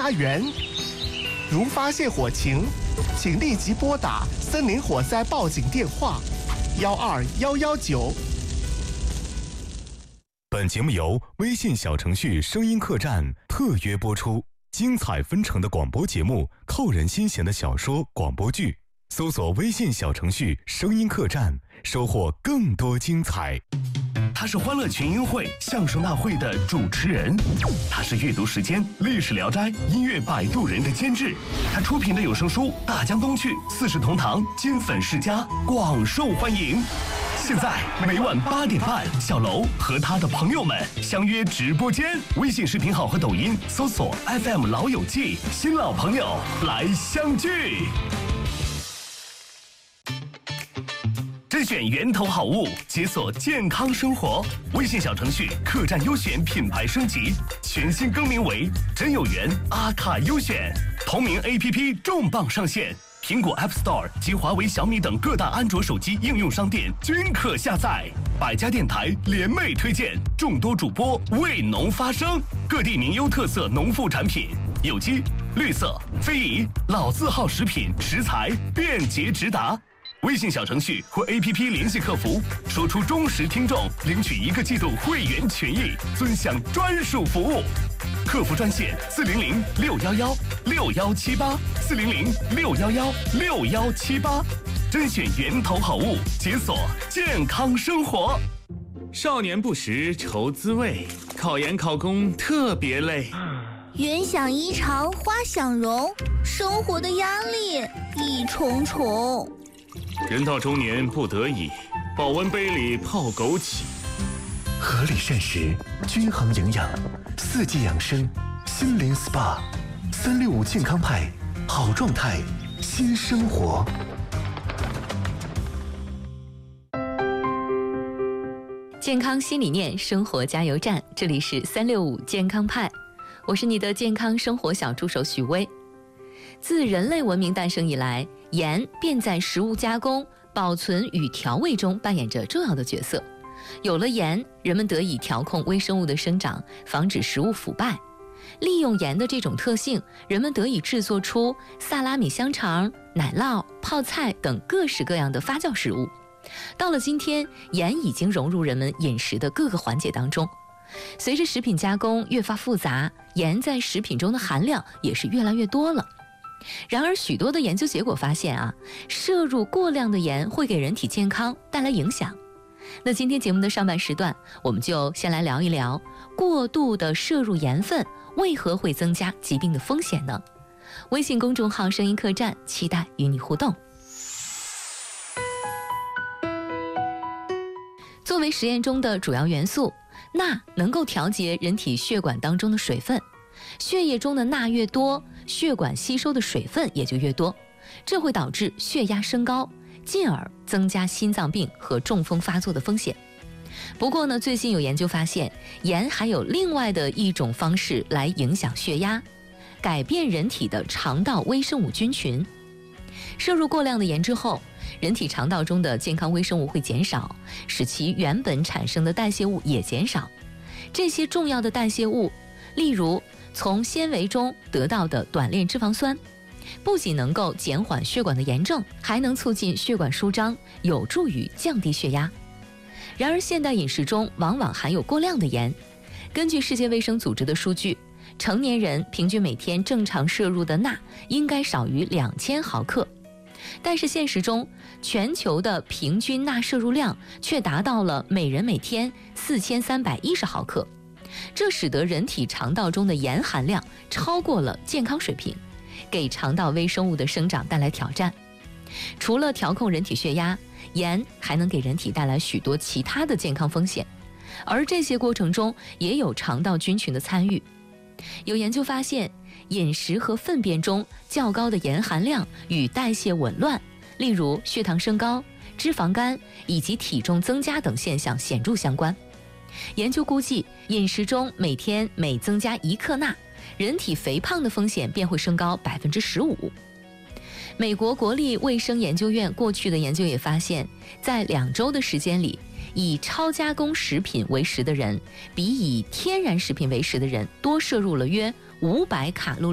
家园。如发现火情，请立即拨打森林火灾报警电话12119。 本节目由微信小程序声音客栈特约播出，精彩纷呈的广播节目，扣人心弦的小说广播剧，搜索微信小程序声音客栈，收获更多精彩。 他是欢乐群英会相声大会的主持人，他是阅读时间历史聊斋音乐摆渡人的监制，他出品的有声书《大江东去》《四世同堂》金粉世家广受欢迎。现在每晚8点半，小楼和他的朋友们相约直播间，微信视频号和抖音搜索 FM 老友记，新老朋友来相聚。甄选源头好物，解锁健康生活。微信小程序客栈优选品牌升级，全新更名为真有缘阿卡优选。同名 APP 重磅上线，苹果 App Store 及华为、小米等各大安卓手机应用商店均可下载。百家电台联袂推荐，众多主播为农发声，各地名优特色农副产品，有机、绿色、非遗、老字号食品食材便捷直达。微信小程序或 APP 联系客服，说出忠实听众，领取1个季度会员权益，尊享专属服务。客服专线400-611-6178，400-611-6178，甄选源头好物，解锁健康生活。 少年不识愁滋味，考研考公特别累。 云想衣裳花想容，生活的压力一重重。 人到中年不得已，保温杯里泡枸杞。 合理膳食，均衡营养，4季养生，心灵 SPA，365健康派，好状态，新生活。 健康新理念，生活加油站，这里是365健康派，我是你的健康生活小助手许巍。自人类文明诞生以来，盐便在食物加工、保存与调味中扮演着重要的角色。有了盐，人们得以调控微生物的生长，防止食物腐败。利用盐的这种特性，人们得以制作出萨拉米香肠、奶酪、泡菜等各式各样的发酵食物。到了今天，盐已经融入人们饮食的各个环节当中。随着食品加工越发复杂，盐在食品中的含量也是越来越多了。然而，许多的研究结果发现摄入过量的盐会给人体健康带来影响。那今天节目的上半时段，我们就先来聊一聊过度的摄入盐分为何会增加疾病的风险呢？微信公众号声音客栈，期待与你互动。作为实验中的主要元素，钠能够调节人体血管当中的水分，血液中的钠越多，血管吸收的水分也就越多，这会导致血压升高，进而增加心脏病和中风发作的风险。不过呢，最近有研究发现，盐还有另外的一种方式来影响血压，改变人体的肠道微生物菌群。摄入过量的盐之后，人体肠道中的健康微生物会减少，使其原本产生的代谢物也减少。这些重要的代谢物，例如从纤维中得到的短链脂肪酸，不仅能够减缓血管的炎症，还能促进血管舒张，有助于降低血压。然而，现代饮食中往往含有过量的盐。根据世界卫生组织的数据，成年人平均每天正常摄入的钠应该少于2000毫克。但是现实中，全球的平均钠摄入量却达到了每人每天4310毫克，这使得人体肠道中的盐含量超过了健康水平，给肠道微生物的生长带来挑战。除了调控人体血压，盐还能给人体带来许多其他的健康风险，而这些过程中也有肠道菌群的参与。有研究发现，饮食和粪便中较高的盐含量与代谢紊乱，例如血糖升高、脂肪肝以及体重增加等现象显著相关。研究估计，饮食中每天每增加1克钠，人体肥胖的风险便会升高15%。美国国立卫生研究院过去的研究也发现，在2周的时间里，以超加工食品为食的人，比以天然食品为食的人多摄入了约500卡路里。